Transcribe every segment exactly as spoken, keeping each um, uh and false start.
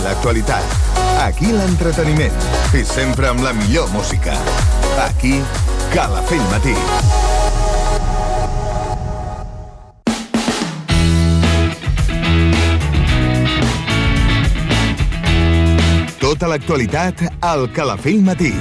l'actualitat. Aquí l'entreteniment. I sempre amb la millor música. Aquí, Calafell Matí. Tota l'actualitat al Calafell Matí.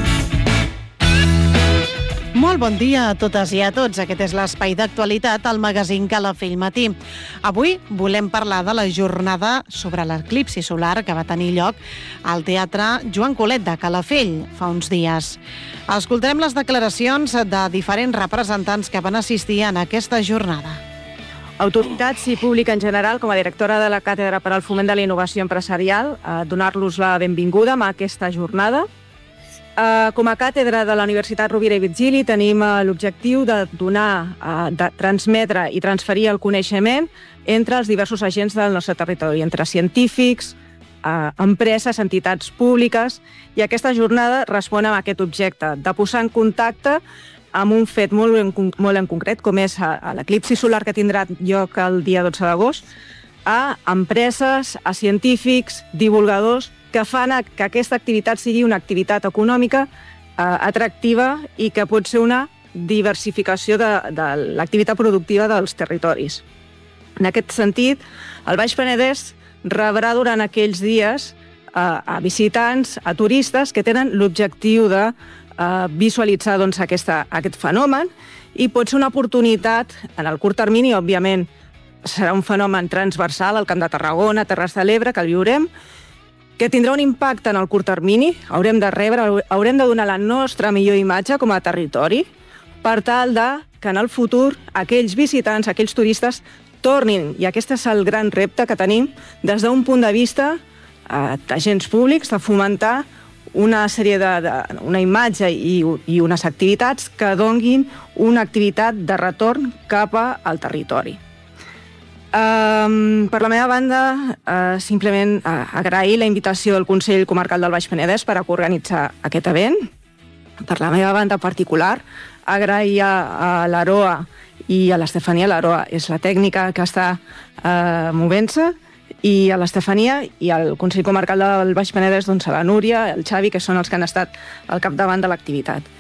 Molt bon dia a totes i a tots. Aquest és l'espai d'actualitat al magazín Calafell Matí. Avui volem parlar de la jornada sobre l'eclipsi solar que va tenir lloc al Teatre Joan Colet de Calafell fa uns dies. Escoltarem les declaracions de diferents representants que van assistir en aquesta jornada. Autoritats i públic en general, com a directora de la Càtedra per al Foment de la Innovació Empresarial, a donar-los la benvinguda a aquesta jornada. Com a càtedra de la Universitat Rovira i Virgili tenim l'objectiu de donar, de transmetre i transferir el coneixement entre els diversos agents del nostre territori, entre científics, empreses, entitats públiques, i aquesta jornada respon a aquest objecte, de posar en contacte amb un fet molt en, molt en concret, com és l'eclipsi solar que tindrà lloc el dia dotze d'agost, a empreses, a científics, divulgadors, que fan que aquesta activitat sigui una activitat econòmica eh, atractiva i que pot ser una diversificació de, de l'activitat productiva dels territoris. En aquest sentit, el Baix Penedès rebrà durant aquells dies eh, a visitants, a turistes que tenen l'objectiu de eh, visualitzar doncs, aquesta, aquest fenomen, i pot ser una oportunitat en el curt termini, òbviament serà un fenomen transversal al Camp de Tarragona, Terres de l'Ebre, que el viurem, que tindrà un impacte en el curt termini. Haurem de rebre, haurem de donar la nostra millor imatge com a territori per tal de que en el futur aquells visitants, aquells turistes tornin, i aquest és el gran repte que tenim des d'un punt de vista eh, d'agents públics, de fomentar una sèrie de, de una imatge i, i unes activitats que donguin una activitat de retorn cap al territori. Um, per la meva banda, uh, simplement uh, agrair la invitació del Consell Comarcal del Baix Penedès per a organitzar aquest event. Per la meva banda particular, agrair a, a l'Aroa i a l'Estefania. L'Aroa és la tècnica que està uh, movent-se, i a l'Estefania i al Consell Comarcal del Baix Penedès, doncs a la Núria, el Xavi, que són els que han estat al capdavant de l'activitat.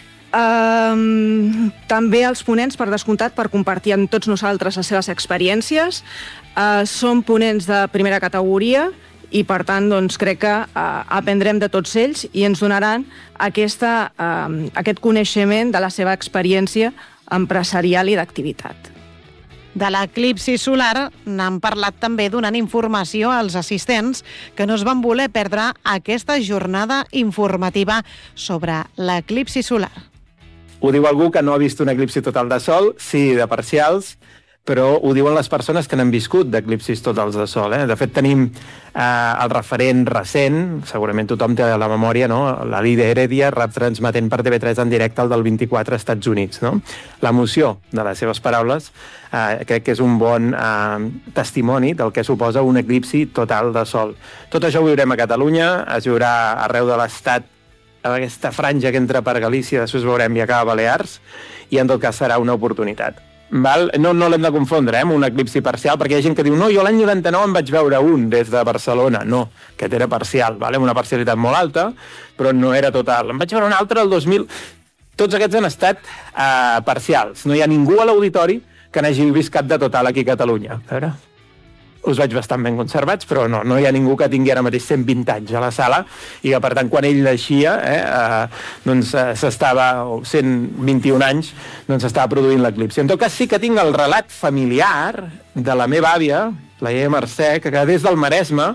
Um, també els ponents, per descomptat, per compartir amb tots nosaltres les seves experiències. Uh, són ponents de primera categoria i, per tant, doncs, crec que uh, aprendrem de tots ells i ens donaran aquesta, uh, aquest coneixement de la seva experiència empresarial i d'activitat. De l'eclipsi solar n'han parlat també donant informació als assistents que no es van voler perdre aquesta jornada informativa sobre l'eclipsi solar. Ho diu algú que no ha vist un eclipsi total de sol, sí, de parcials, però ho diuen les persones que n'han viscut d'eclipsis totals de sol. Eh? De fet, tenim eh, el referent recent, segurament tothom té a la memòria, no? La Lídia Heredia retransmetent per T V tres en directe el del vint-i-quatre als Estats Units. No? L'emoció de les seves paraules eh, crec que és un bon eh, testimoni del que suposa un eclipsi total de sol. Tot això ho viurem a Catalunya, es viurà arreu de l'Estat, aquesta franja que entra per Galícia, després veurem i acaba a Balears, i en tot cas serà una oportunitat. Val? No, no l'hem de confondre eh, amb un eclipsi parcial, perquè hi ha gent que diu no, jo l'any noranta-nou em vaig veure un des de Barcelona. No, aquest era parcial, vale? Una parcialitat molt alta, però no era total. Em vaig veure un altre el dos mil... Tots aquests han estat eh, parcials. No hi ha ningú a l'auditori que n'hagi vist cap de total aquí a Catalunya. A veure... Us veig bastant ben conservats, però no, no hi ha ningú que tingui ara mateix cent vint anys a la sala i que, per tant, quan ell naixia, eh, eh, doncs eh, s'estava, o cent vint-i-un anys, doncs s'estava produint l'eclipsi. En tot cas, sí que tinc el relat familiar de la meva àvia, la iaia Mercè, que des del Maresme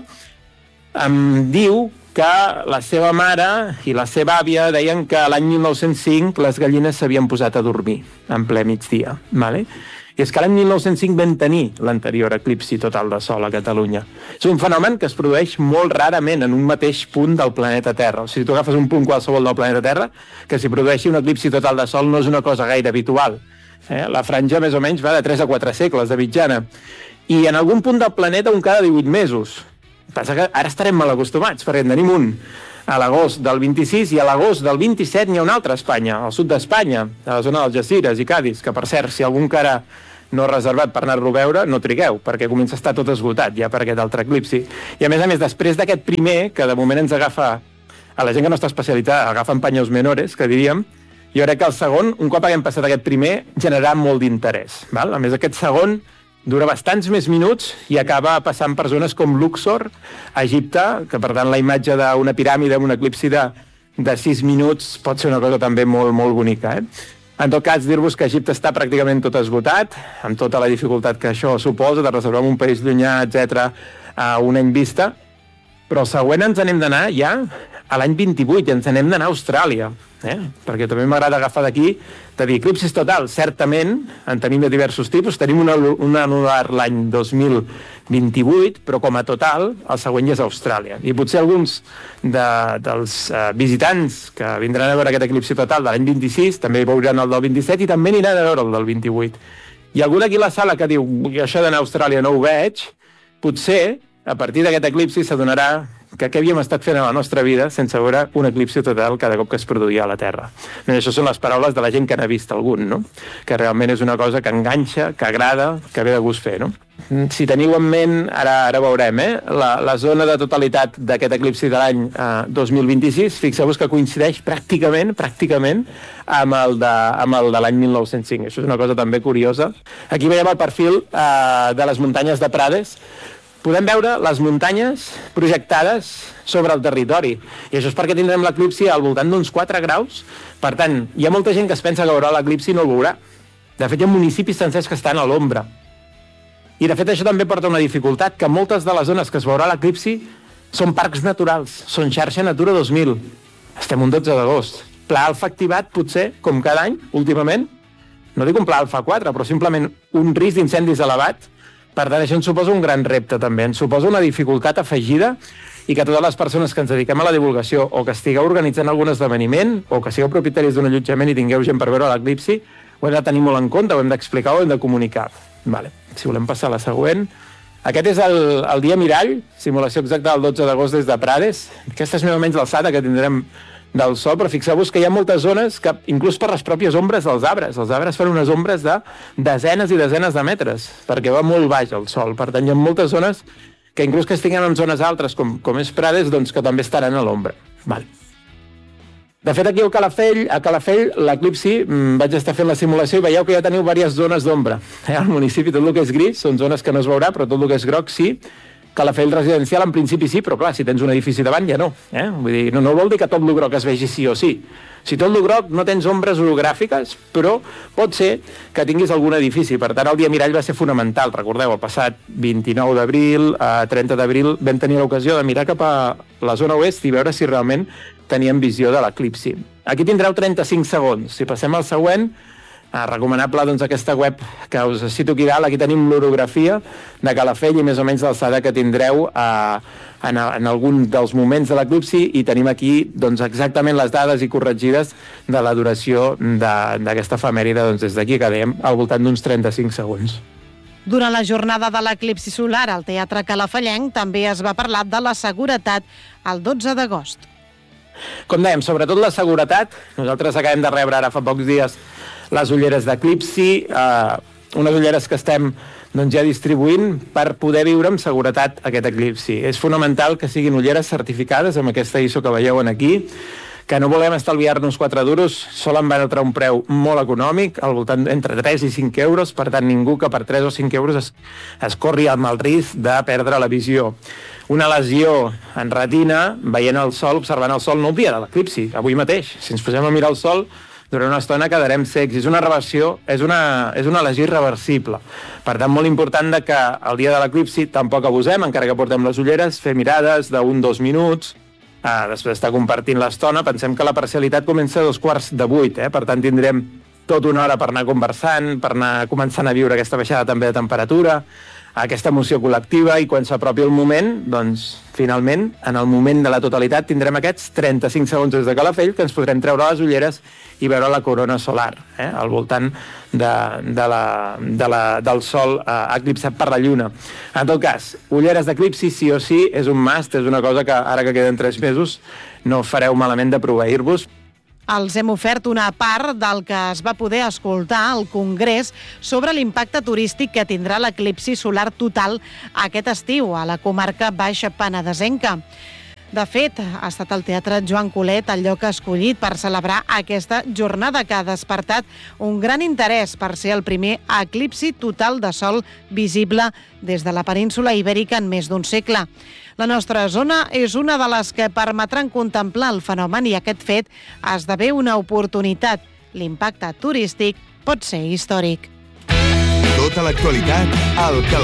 em diu que la seva mare i la seva àvia deien que l'any mil nou-cents cinc les gallines s'havien posat a dormir en ple migdia, vale? I és que l'any mil nou-cents cinc vam tenir l'anterior eclipsi total de sol a Catalunya. És un fenomen que es produeix molt rarament en un mateix punt del planeta Terra. O sigui, tu agafes un punt qualsevol del planeta Terra, que si produeixi un eclipsi total de sol no és una cosa gaire habitual. Eh? La franja més o menys va de tres a quatre segles de mitjana. I en algun punt del planeta un cada divuit mesos. Passa que ara estarem mal acostumats, perquè en tenim un a l'agost del vint-i-sis i a l'agost del vint-i-set n'hi ha un altre a Espanya, al sud d'Espanya, a la zona d'Algesires i Cádiz, que per cert, si algú encara no reservat per anar-lo a veure, no trigueu, perquè comença a estar tot esgotat ja per aquest altre eclipsi. I a més a més, després d'aquest primer, que de moment ens agafa, a la gent que no està especialitzada, agafa en paños menores, que diríem, jo crec que el segon, un cop haguem passat aquest primer, generarà molt d'interès. A més, aquest segon dura bastants més minuts i acaba passant per zones com Luxor, a Egipte, que per tant la imatge d'una piràmide, un eclipsi de, de sis minuts pot ser una cosa també molt, molt bonica, eh? En tot cas, dir-vos que Egipte està pràcticament tot esgotat, amb tota la dificultat que això suposa, de reservar un país llunyà, etcètera, a un any vista. Però el següent ens n'hem d'anar ja a l'any vint-i-vuit, i ens n'hem d'anar a Austràlia, eh? Perquè també m'agrada agafar d'aquí, de dir, eclipsis total, certament, en tenim de diversos tipus, tenim un, un anular l'any dos mil vint-i-vuit, però com a total, el següent ja és Austràlia. I potser alguns de, dels uh, visitants que vindran a veure aquest eclipsi total de l'any vint-i-sis, també veuran el del vint-i-set i també aniran a veure el del vint-i-vuit. I algú d'aquí a la sala que diu, això d'anar a Austràlia no ho veig, potser, a partir d'aquest eclipsi s'adonarà que què havíem estat fent a la nostra vida sense veure un eclipsi total cada cop que es produïa a la Terra. I això són les paraules de la gent que n'ha vist algun, no? Que realment és una cosa que enganxa, que agrada, que ve de gust fer, no? Si teniu en ment, ara, ara veurem, eh? la, la zona de totalitat d'aquest eclipsi de l'any eh, dos mil vint-i-sis, fixeu-vos que coincideix pràcticament pràcticament amb el de, amb el de l'any mil nou-cents cinc. Això és una cosa també curiosa. Aquí veiem el perfil eh, de les muntanyes de Prades. Podem veure les muntanyes projectades sobre el territori. I això és perquè tindrem l'eclipsi al voltant d'uns quatre graus. Per tant, hi ha molta gent que es pensa que veurà l'eclipsi i no el veurà. De fet, hi ha municipis sencers que estan a l'ombra. I, de fet, això també porta una dificultat, que moltes de les zones que es veurà l'eclipsi són parcs naturals, són xarxa Natura dos mil. Estem un dotze d'agost. Pla alfa activat, potser, com cada any, últimament. No dic un pla alfa quatre, però simplement un risc d'incendis elevat. Per tant, això ens suposa un gran repte, també. Ens suposa una dificultat afegida i que totes les persones que ens dediquem a la divulgació o que estigueu organitzant algun esdeveniment o que sigueu propietaris d'un allotjament i tingueu gent per veure l'eclipsi, ho hem de tenir molt en compte, ho hem d'explicar, ho hem de comunicar. Vale. Si volem passar a la següent. Aquest és el, el dia mirall, simulació exacta del dotze d'agost des de Prades. Aquesta és més o menys l'alçada que tindrem del sol, però fixeu-vos que hi ha moltes zones que, inclús per les pròpies ombres dels arbres, els arbres fan unes ombres de desenes i desenes de metres, perquè va molt baix el sol. Per tant, hi ha moltes zones que, inclús que estiguem en zones altres, com, com és Prades, doncs que també estaran a l'ombra. Val. De fet, aquí al Calafell, a Calafell, l'eclipsi, vaig estar fent la simulació i veieu que ja teniu diverses zones d'ombra. Eh? Al municipi tot el que és gris són zones que no es veurà, però tot el que és groc sí. Calafell residencial en principi sí, però clar, si tens un edifici davant ja no. Eh? Vull dir, no, no vol dir que tot el groc es vegi sí o sí. Si tot el groc no tens ombres orogràfiques, però pot ser que tinguis algun edifici. Per tant, el dia mirall va ser fonamental. Recordeu, el passat vint-i-nou d'abril a trenta d'abril vam tenir l'ocasió de mirar cap a la zona oest i veure si realment teníem visió de l'eclipsi. Aquí tindreu trenta-cinc segons. Si passem al següent, Ah, recomanable doncs, aquesta web que us cito aquí dalt. Aquí tenim l'orografia de Calafell i més o menys l'alçada que tindreu eh, en, en algun dels moments de l'eclipsi, i tenim aquí doncs, exactament les dades i corregides de la duració d'aquesta efemèride, doncs, des d'aquí que dèiem al voltant d'uns trenta-cinc segons. Durant la jornada de l'eclipsi solar al Teatre Calafellenc també es va parlar de la seguretat el dotze d'agost. Com dèiem, sobretot la seguretat. Nosaltres acabem de rebre ara fa pocs dies les ulleres d'eclipsi, eh, unes ulleres que estem doncs, ja distribuint per poder viure amb seguretat aquest eclipsi. És fonamental que siguin ulleres certificades amb aquesta I S O que veieu aquí, que no volem estalviar-nos quatre duros, solen valdre un preu molt econòmic, al voltant entre tres i cinc euros, per tant ningú que per tres o cinc euros es, es corri amb el risc de perdre la visió. Una lesió en retina, veient el sol, observant el sol, no el dia de l'eclipsi, avui mateix. Si ens posem a mirar el sol, durant una estona quedarem secs. És una reversió, és una, és una lesió irreversible. Per tant, molt important que el dia de l'eclipsi tampoc abusem, encara que portem les ulleres, fer mirades d'un dos minuts, eh, després d'estar compartint l'estona. Pensem que la parcialitat comença a dos quarts de vuit, eh? Per tant, tindrem tota una hora per anar conversant, per anar començant a viure aquesta baixada també de temperatura, aquesta emoció col·lectiva, i quan s'apropi el moment, doncs, finalment, en el moment de la totalitat, tindrem aquests trenta-cinc segons des de Calafell que ens podrem treure les ulleres i veure la corona solar, eh, al voltant de, de la, de la, del sol eh, eclipsat per la lluna. En tot cas, ulleres d'eclipsi sí o sí, és un must, és una cosa que ara que queden tres mesos no fareu malament de proveir-vos. Els hem ofert una part del que es va poder escoltar al Congrés sobre l'impacte turístic que tindrà l'eclipsi solar total aquest estiu a la comarca baixa penedesenca. De fet, ha estat el Teatre Joan Colet el lloc escollit per celebrar aquesta jornada que ha despertat un gran interès per ser el primer eclipsi total de sol visible des de la península ibèrica en més d'un segle. La nostra zona és una de les que permetran contemplar el fenomen i aquest fet esdevé una oportunitat. L'impacte turístic pot ser històric. Tota l'actualitat al Calafell.